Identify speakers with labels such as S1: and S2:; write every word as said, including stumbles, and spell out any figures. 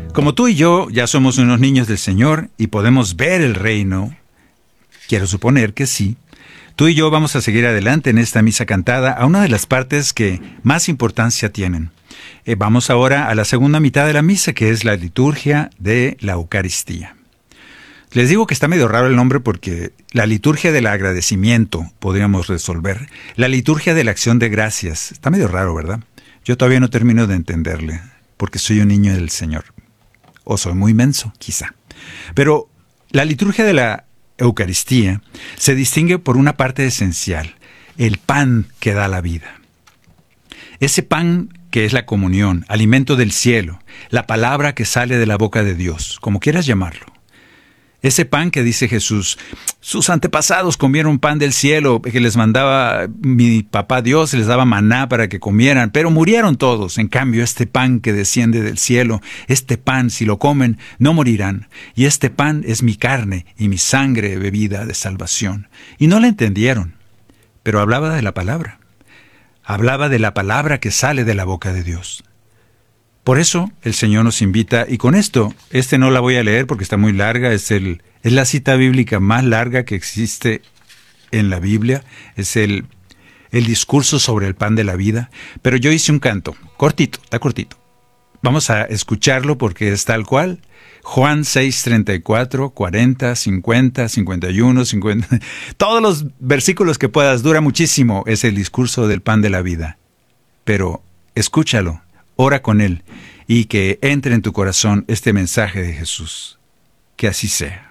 S1: Como tú y yo ya somos unos niños del Señor y podemos ver el reino, quiero suponer que sí, tú y yo vamos a seguir adelante en esta misa cantada a una de las partes que más importancia tienen. Eh, vamos ahora a la segunda mitad de la misa, que es la liturgia de la Eucaristía. Les digo que está medio raro el nombre porque la liturgia del agradecimiento podríamos resolver. La liturgia de la acción de gracias. Está medio raro, ¿verdad? Yo todavía no termino de entenderle, porque soy un niño del Señor. O soy muy menso, quizá. Pero la liturgia de la Eucaristía se distingue por una parte esencial, el pan que da la vida. Ese pan que es la comunión, alimento del cielo, la palabra que sale de la boca de Dios, como quieras llamarlo. Ese pan que dice Jesús, sus antepasados comieron pan del cielo que les mandaba mi papá Dios, les daba maná para que comieran, pero murieron todos. En cambio, este pan que desciende del cielo, este pan, si lo comen, no morirán. Y este pan es mi carne y mi sangre bebida de salvación. Y no la entendieron, pero hablaba de la palabra. Hablaba de la palabra que sale de la boca de Dios. Por eso el Señor nos invita, y con esto, este no la voy a leer porque está muy larga, es, el, es la cita bíblica más larga que existe en la Biblia, es el, el discurso sobre el pan de la vida, pero yo hice un canto, cortito, está cortito. Vamos a escucharlo porque es tal cual. Juan seis, treinta y cuatro, cuarenta, cincuenta, cincuenta y uno, cincuenta, todos los versículos que puedas, dura muchísimo, es el discurso del pan de la vida. Pero escúchalo. Ora con Él y que entre en tu corazón este mensaje de Jesús. Que así sea.